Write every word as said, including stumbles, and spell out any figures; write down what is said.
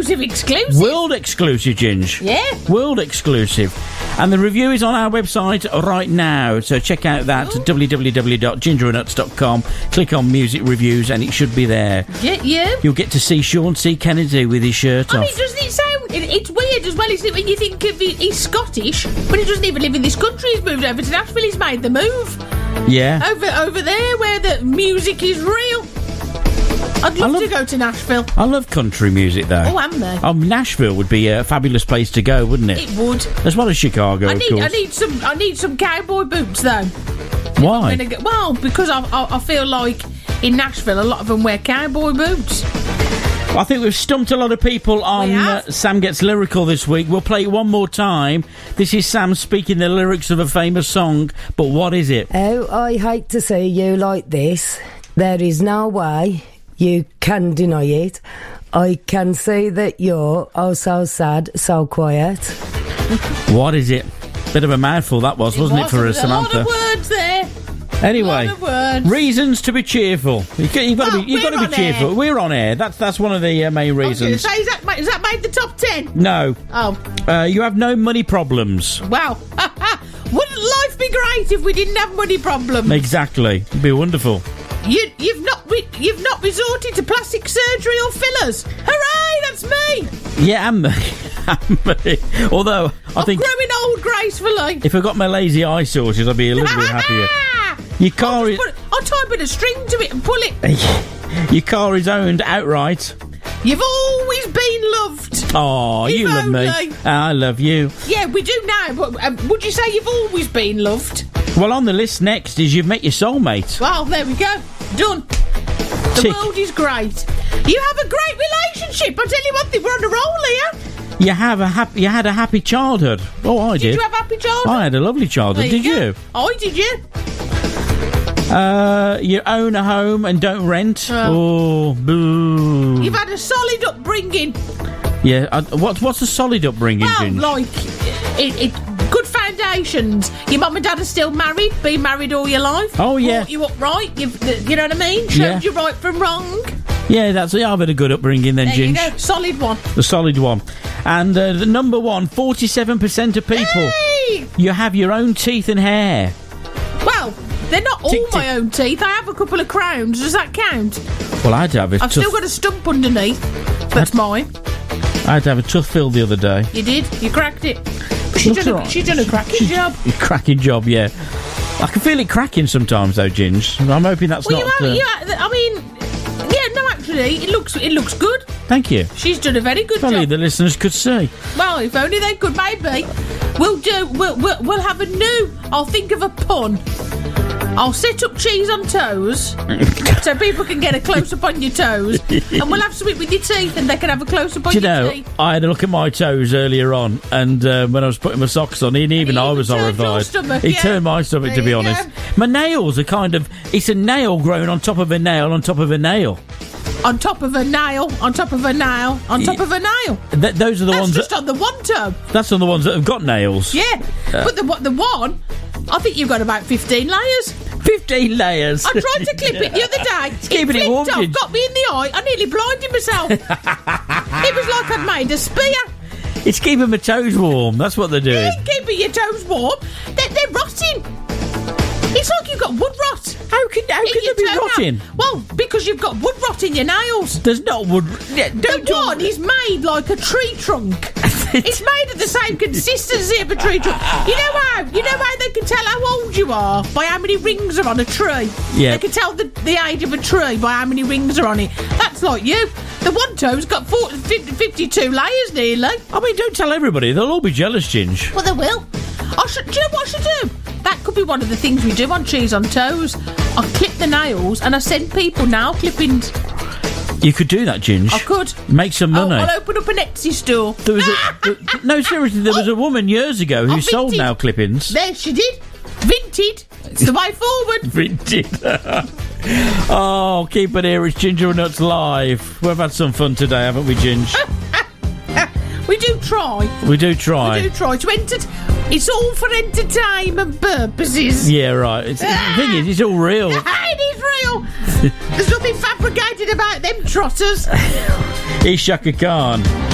exclusive, exclusive. World exclusive, Ginge. Yeah. World exclusive. And the review is on our website right now, so check out that, w w w dot ginger and nuts dot com. Click on music reviews and it should be there. Yeah, yeah. You'll get to see Sean C. Kennedy with his shirt I off. mean, doesn't it sound... It, it's weird as well, isn't it, when you think of he, he's Scottish, but he doesn't even live in this country. He's moved over to Nashville. He's made the move. Yeah. Over, over there where the music is real. I'd love, love to go to Nashville. I love country music, though. Oh, am there? Um, Nashville would be a fabulous place to go, wouldn't it? It would. As well as Chicago, I of need, course. I need some. I need some cowboy boots, though. Why? I'm gonna go, well, because I, I, I feel like in Nashville, a lot of them wear cowboy boots. I think we've stumped a lot of people on We uh, have. Sam Gets Lyrical this week. We'll play it one more time. This is Sam speaking the lyrics of a famous song, but what is it? Oh, I hate to see you like this. There is no way you can deny it. I can see that you're oh so sad, so quiet. What is it? Bit of a mouthful that was, wasn't it, for There's us, a lot Samantha? of words there. Anyway, A lot of words. reasons to be cheerful. You ca- You've got to Well, be, you've got to we're be on air. cheerful. We're on air. That's that's one of the uh, main I was gonna reasons. say, is that, ma- is that made the top ten? No, Oh, uh, you have no money problems. wow. Wouldn't life be great if we didn't have money problems? Exactly, it'd be wonderful. You, you've not re- you've not resorted to plastic surgery or fillers. Hooray, that's me. Yeah, and me. And me. Although I I'm think growing old gracefully. if I got my lazy eye sorted, I'd be a little bit happier. Your car I'll, is just put, I'll tie a bit of string to it and pull it. your car is owned outright. You've always been loved. Oh, If you love me. only. I love you. Yeah, we do now, but um, would you say you've always been loved? Well, on the list next is you've met your soulmate. Well, there we go. Done. The Tick. world is great. You have a great relationship. I tell you one thing, we're on a roll here. You have a happy. You had a happy childhood. Oh, I did. Did you have a happy childhood? I had a lovely childhood. There Did go. you? I did, you? Uh, you own a home and don't rent. Oh. Oh, boo. You've had a solid upbringing. Yeah. Uh, what's what's a solid upbringing, Well, Ginge? like, it, it, good foundations. Your mum and dad are still married, been married all your life. Oh, yeah. Brought you up right, you've, you know what I mean? Showed Yeah. you right from wrong. Yeah, that's yeah, I've had a good upbringing then, There you Ginge. go, solid one. The solid one. And uh, the number one, forty-seven percent of people, Hey! you have your own teeth and hair. Well, they're not all Tick, my tick. own teeth. I have a couple of crowns. Does that count? Well, I had to have a I've tough, still got a stump underneath. That's mine. I had to have a tough fill the other day. You did. You cracked it. She's Looks done, a, alright. she's done a cracking job. Cracking job, yeah. I can feel it cracking sometimes, though, Ginge. I'm hoping that's Well, not. you have, uh, you have, I mean, yeah, no, actually, it looks it looks good. Thank you. She's done a very good If only job. the listeners could see. Well, if only they could, maybe. We'll do. We'll, we'll, we'll have a new. I'll think of a pun. I'll set up cheese on toes, so people can get a close up on your toes, and we'll have something with your teeth, and they can have a close up on Do you your know, teeth. I had a look at my toes earlier on, and uh, when I was putting my socks on, and even he I even was turned your horrified. stomach, he yeah. turned my stomach, There to be you honest. go. My nails are kind of. It's a nail growing on top of a nail on top of a nail. On top of a nail, on top of a nail, on top of a nail. Th- those are the That's ones. just That, on the one toe. that's on the ones that have got nails. Yeah, but the the one, I think you've got about fifteen layers. Fifteen layers. I tried to clip it the other day. It keeping it flipped warm, off, did- got me in the eye. I nearly blinded myself. It was like I'd made a spear. It's keeping my toes warm. That's what they're doing. Keeping your toes warm. They're, they're rotting. It's like you've got wood rot. How can how in can your they be toenail. rotting? Well, because you've got wood rot in your nails. There's not wood. Yeah, don't The one is made like a tree trunk. It's made of the same consistency of a tree trunk. You know how? You know how they can tell how old you are by how many rings are on a tree. Yeah. They can tell the, the age of a tree by how many rings are on it. That's like you. The one toe's got forty, fifty, fifty-two layers nearly. I mean, don't tell everybody. They'll all be jealous, Ginge. Well, they will. I should. Do you know what I should do? That could be one of the things we do on Cheese on Toes. I clip the nails and I send people nail clippings. You could do that, Ginge. I could. Make some Oh, money. I'll open up an Etsy store. There was a, th- no, seriously, there was a woman years ago who Oh, sold vintage. nail clippings. There she did. Vinted. It's the way forward. Vinted. Oh, keep it here. It's Ginger and Nuts Live. We've had some fun today, haven't we, Ginge? We do try. We do try. We do try to enter. It's all for entertainment purposes. Yeah, right. It's, the thing is, it's all real. It is real. There's nothing fabricated about them trotters. He's Shaka Khan.